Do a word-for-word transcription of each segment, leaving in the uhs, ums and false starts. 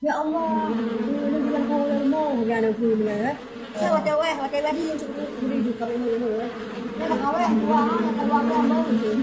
Ya Allah, ini bukan kamu yang ada di mana? Saya wajar weh, wajar lagi yang sudah di kamar ini dulu. Ini nak kawin, buang, nak buang yang baru sih.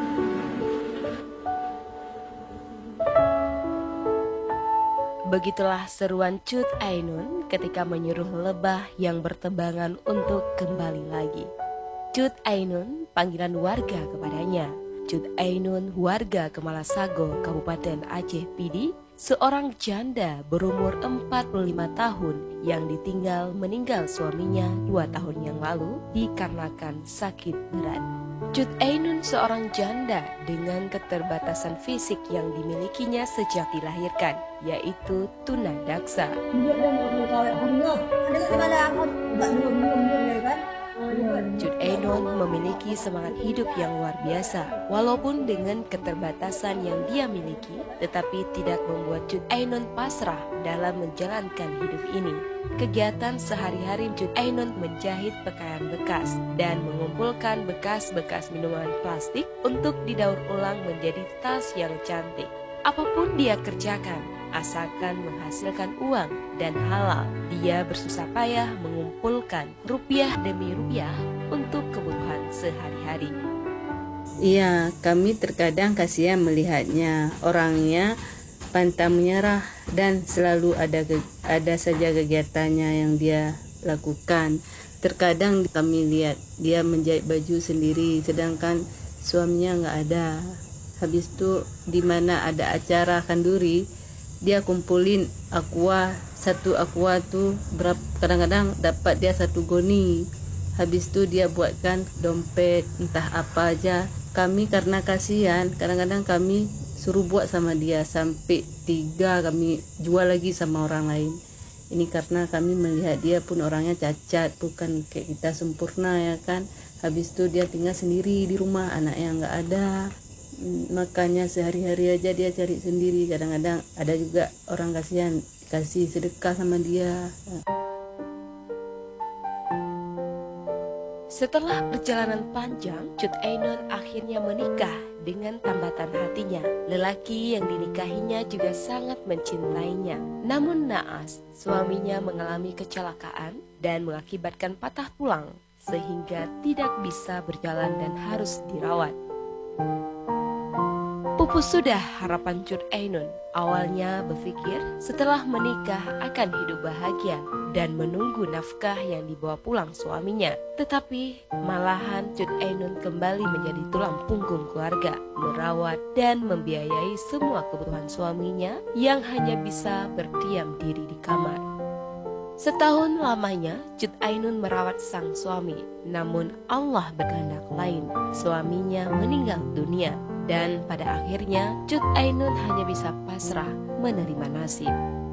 Begitulah seruan Cut Ainun ketika menyuruh lebah yang bertebangan untuk kembali lagi. Cut Ainun, panggilan warga kepadanya. Cut Ainun, warga Kemalasago, Kabupaten Aceh Pidi, seorang janda berumur empat puluh lima tahun yang ditinggal meninggal suaminya dua tahun yang lalu dikarenakan sakit berat. Cut Ainun seorang janda dengan keterbatasan fisik yang dimilikinya sejak dilahirkan, yaitu tunadaksa. Cut Ainun memiliki semangat hidup yang luar biasa. Walaupun dengan keterbatasan yang dia miliki, tetapi tidak membuat Cut Ainun pasrah dalam menjalankan hidup ini. Kegiatan sehari-hari Cut Ainun menjahit pakaian bekas dan mengumpulkan bekas-bekas minuman plastik untuk didaur ulang menjadi tas yang cantik. Apapun dia kerjakan, asalkan menghasilkan uang dan halal, dia bersusah payah mengumpulkan rupiah demi rupiah untuk kebutuhan sehari-hari. Iya, kami terkadang kasihan melihatnya. Orangnya pantang menyerah dan selalu ada ada saja kegiatannya yang dia lakukan. Terkadang kami lihat dia menjahit baju sendiri, sedangkan suaminya nggak ada. Habis itu di mana ada acara kanduri, dia kumpulin aqua, satu aqua tuh berapa, kadang-kadang dapat dia satu goni. Habis itu dia buatkan dompet entah apa aja. Kami karena kasihan, kadang-kadang kami suruh buat sama dia sampai tiga kami jual lagi sama orang lain. Ini karena kami melihat dia pun orangnya cacat, bukan kayak kita sempurna ya kan. Habis itu dia tinggal sendiri di rumah, anaknya nggak ada. Makanya sehari-hari aja dia cari sendiri. Kadang-kadang ada juga orang kasihan kasih sedekah sama dia. Setelah perjalanan panjang, Cut Ainun akhirnya menikah dengan tambatan hatinya. Lelaki yang dinikahinya juga sangat mencintainya. Namun naas, suaminya mengalami kecelakaan dan mengakibatkan patah tulang sehingga tidak bisa berjalan dan harus dirawat. Pupus sudah harapan Cut Ainun. Awalnya berpikir setelah menikah akan hidup bahagia dan menunggu nafkah yang dibawa pulang suaminya. Tetapi malahan Cut Ainun kembali menjadi tulang punggung keluarga, merawat dan membiayai semua kebutuhan suaminya yang hanya bisa berdiam diri di kamar. Setahun lamanya Cut Ainun merawat sang suami, namun Allah berkehendak lain. Suaminya meninggal dunia. Dan pada akhirnya Cut Ainun hanya bisa pasrah menerima nasib.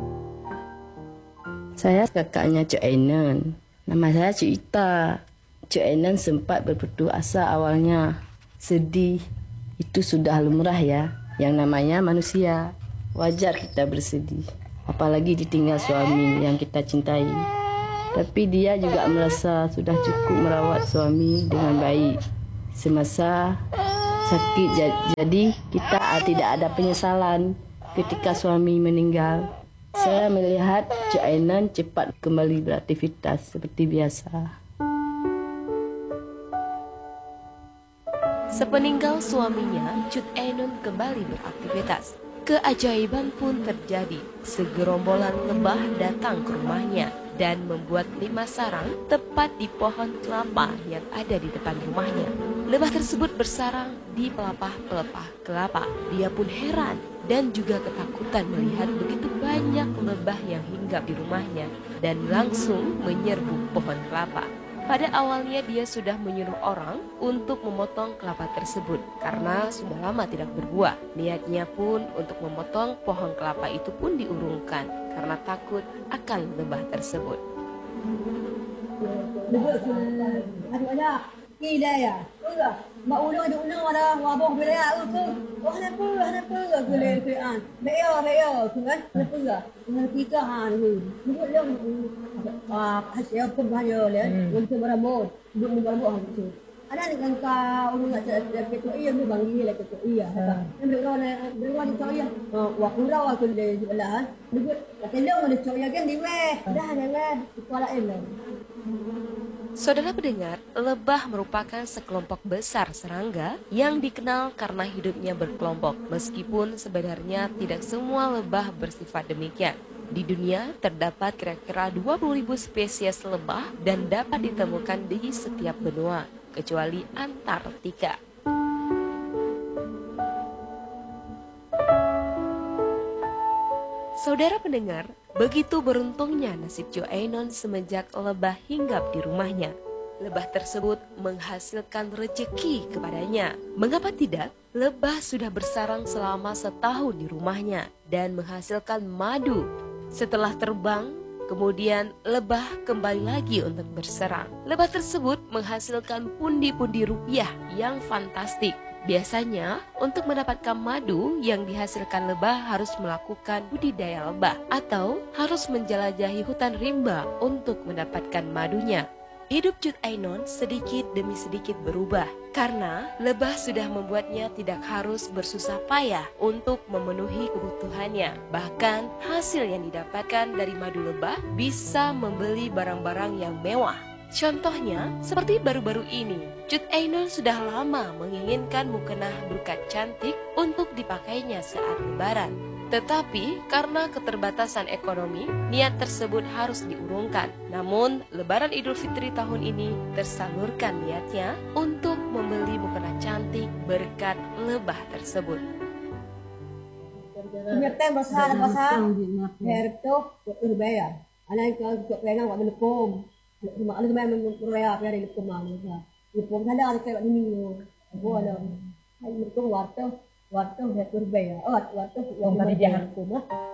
Saya kakaknya Cuk Ainun. Nama saya Cuk Ita. Cuk Ainun sempat berputus asa awalnya. Sedih. Itu sudah lumrah ya. Yang namanya manusia. Wajar kita bersedih. Apalagi ditinggal suami yang kita cintai. Tapi dia juga merasa sudah cukup merawat suami dengan baik. Semasa sakit, jadi kita tidak ada penyesalan ketika suami meninggal. Saya melihat Cuk Ainun cepat kembali beraktivitas seperti biasa. Sepeninggal suaminya, Cut Ainun kembali beraktivitas. Keajaiban pun terjadi. Segerombolan lebah datang ke rumahnya dan membuat lima sarang tepat di pohon kelapa yang ada di depan rumahnya. Lebah tersebut bersarang di pelepah-pelepah kelapa. Dia pun heran dan juga ketakutan melihat begitu banyak lebah yang hinggap di rumahnya dan langsung menyerbu pohon kelapa. Pada awalnya dia sudah menyuruh orang untuk memotong kelapa tersebut karena sudah lama tidak berbuah. Niatnya pun untuk memotong pohon kelapa itu pun diurungkan karena takut akan lebah tersebut. Tidak ya, enggak. Mak ulang ada ulang ada wabong bela aku. Wah apa, apa gule kean. Beo beo tu kan, apa enggak. Dengan kita han ni. Buat yang ah hasil pun banyak le. Untuk berabot, untuk berabot tu. Ada dengan kau umur nak cakap ketua iya ni banggi lah ketua iya. Yang berlawan berlawan ketua iya. Wah kurang aku di sebelah. Dia telung ada ketua iya kan di weh. Dah dah weh. Kepala elok. Saudara pendengar, lebah merupakan sekelompok besar serangga yang dikenal karena hidupnya berkelompok. Meskipun sebenarnya tidak semua lebah bersifat demikian. Di dunia terdapat kira-kira dua puluh ribu spesies lebah dan dapat ditemukan di setiap benua, kecuali Antartika. Saudara pendengar, begitu beruntungnya nasib Joainon semenjak lebah hinggap di rumahnya. Lebah tersebut menghasilkan rezeki kepadanya. Mengapa tidak? Lebah sudah bersarang selama setahun di rumahnya dan menghasilkan madu. Setelah terbang, kemudian lebah kembali lagi untuk berserang. Lebah tersebut menghasilkan pundi-pundi rupiah yang fantastik. Biasanya, untuk mendapatkan madu yang dihasilkan lebah harus melakukan budidaya lebah atau harus menjelajahi hutan rimba untuk mendapatkan madunya. Hidup Joainon sedikit demi sedikit berubah karena lebah sudah membuatnya tidak harus bersusah payah untuk memenuhi kebutuhannya. Bahkan hasil yang didapatkan dari madu lebah bisa membeli barang-barang yang mewah. Contohnya, seperti baru-baru ini, Joainon sudah lama menginginkan mukena berkat cantik untuk dipakainya saat lebaran. Tetapi karena keterbatasan ekonomi, niat tersebut harus diurungkan. Namun, lebaran Idul Fitri tahun ini tersalurkan niatnya untuk membeli mukena cantik berkat lebah tersebut. Pengertian bahasa bahasa Herto Urbaya. Anak kau kau pengen awak menekom. Cuma ada main Korea pergi lekom mana. Lekom ada ada kayak ini. Boleh. Hai lekom warto. Warto Herto Urbaya. Oh warto yang tadi dia lekom.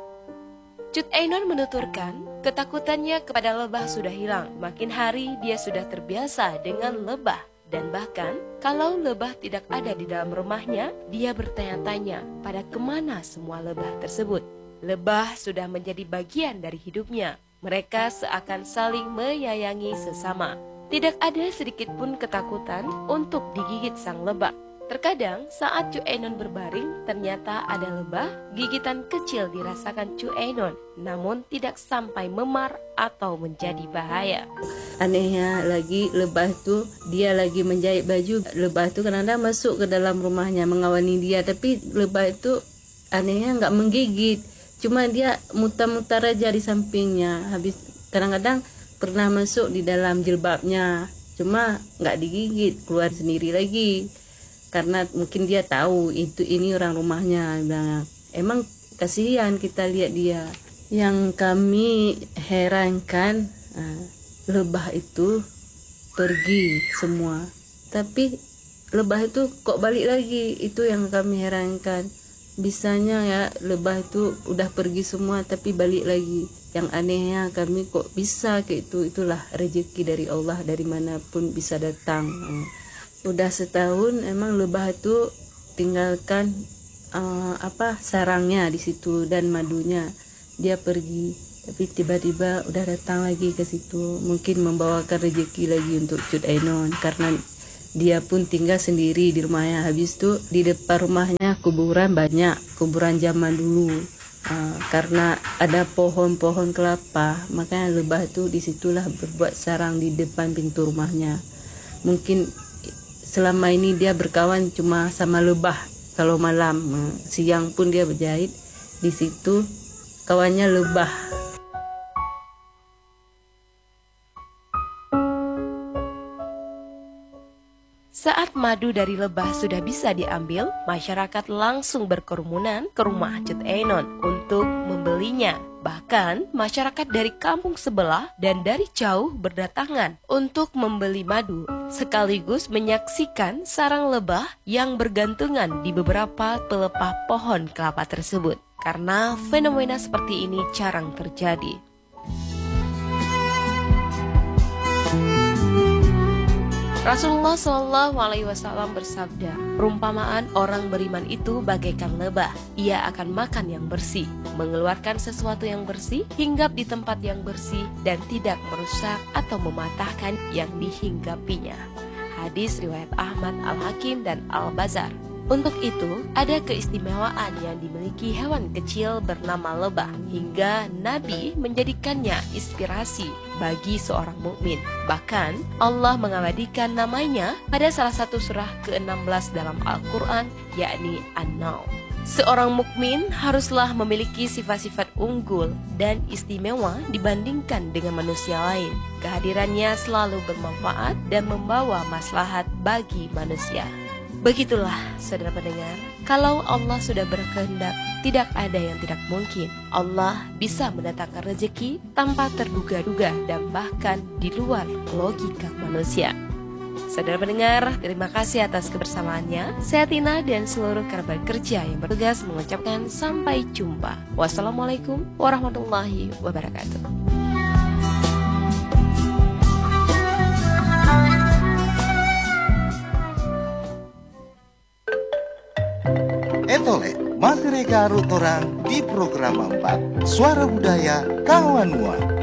Joainon menuturkan, ketakutannya kepada lebah sudah hilang. Makin hari dia sudah terbiasa dengan lebah. Dan bahkan, kalau lebah tidak ada di dalam rumahnya, dia bertanya-tanya pada kemana semua lebah tersebut. Lebah sudah menjadi bagian dari hidupnya. Mereka seakan saling menyayangi sesama. Tidak ada sedikit pun ketakutan untuk digigit sang lebah. Terkadang saat Joainon berbaring, ternyata ada lebah, gigitan kecil dirasakan Joainon, namun tidak sampai memar atau menjadi bahaya. Anehnya lagi, lebah itu dia lagi menjahit baju. Lebah itu kadang-kadang masuk ke dalam rumahnya mengawani dia, tapi lebah itu anehnya nggak menggigit. Cuma dia mutar-mutar aja di sampingnya. Habis kadang-kadang pernah masuk di dalam jilbabnya, cuma nggak digigit, keluar sendiri lagi. Karena mungkin dia tahu itu ini orang rumahnya. Bilang, emang kasihan kita lihat dia. Yang kami herankan, nah, lebah itu pergi semua, tapi lebah itu kok balik lagi. Itu yang kami herankan. Bisanya ya lebah itu udah pergi semua tapi balik lagi. Yang anehnya kami kok bisa kayak itu. Itulah rezeki dari Allah, dari manapun bisa datang. Udah setahun emang lebah itu tinggalkan uh, apa sarangnya di situ dan madunya. Dia pergi, tapi tiba-tiba udah datang lagi ke situ. Mungkin membawakan rezeki lagi untuk Joainon karena dia pun tinggal sendiri di rumahnya. Habis itu di depan rumahnya kuburan banyak, kuburan zaman dulu. Uh, karena ada pohon-pohon kelapa, makanya lebah itu disitulah berbuat sarang di depan pintu rumahnya. Mungkin selama ini dia berkawan cuma sama lebah. Kalau malam, uh, siang pun dia berjahit di situ, kawannya lebah. Saat madu dari lebah sudah bisa diambil, masyarakat langsung berkerumunan ke rumah Joainon untuk membelinya. Bahkan, masyarakat dari kampung sebelah dan dari jauh berdatangan untuk membeli madu, sekaligus menyaksikan sarang lebah yang bergantungan di beberapa pelepah pohon kelapa tersebut. Karena fenomena seperti ini jarang terjadi. Rasulullah shallallahu alaihi wasallam bersabda, perumpamaan orang beriman itu bagaikan lebah. Ia akan makan yang bersih, mengeluarkan sesuatu yang bersih, hinggap di tempat yang bersih, dan tidak merusak atau mematahkan yang dihinggapinya. Hadis riwayat Ahmad, Al-Hakim, dan Al-Bazar. Untuk itu, ada keistimewaan yang dimiliki hewan kecil bernama lebah, hingga Nabi menjadikannya inspirasi bagi seorang mukmin. Bahkan, Allah mengabadikan namanya pada salah satu surah ke enam belas dalam Al-Quran, yakni An-Nahl. Seorang mukmin haruslah memiliki sifat-sifat unggul dan istimewa dibandingkan dengan manusia lain. Kehadirannya selalu bermanfaat dan membawa maslahat bagi manusia. Begitulah, saudara pendengar, kalau Allah sudah berkehendak, tidak ada yang tidak mungkin. Allah bisa mendatangkan rezeki tanpa terduga-duga dan bahkan di luar logika manusia. Saudara pendengar, terima kasih atas kebersamaannya. Saya Tina dan seluruh kerabat kerja yang bertugas mengucapkan sampai jumpa. Wassalamualaikum warahmatullahi wabarakatuh. Etole, masih reka rutorang di program empat Suara Budaya Kawan Mua.